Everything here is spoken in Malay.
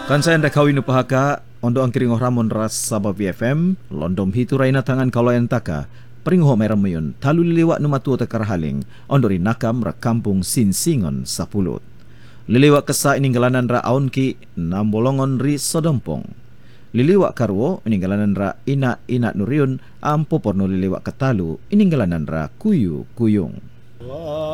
Kan saya anda kawin upahaka ondo ang kiringo ramon ras sabab BFM londom hitu raina tangan kalayan taka peringo meram mayon talu liliwak numatu ta karahaling ondo ri nakam ra kampung Sinsingon Sapulot. Liliwak kesa iningalanan ra aun ki nambolongon ri Sodompong. Liliwak karwo iningalanan ra ina nuriun ampo porno liliwak katalu iningalanan ra kuyu kuyung.